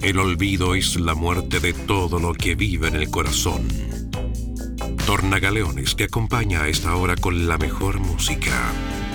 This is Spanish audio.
El olvido es la muerte de todo lo que vive en el corazón. Tornagaleones te acompaña a esta hora con la mejor música.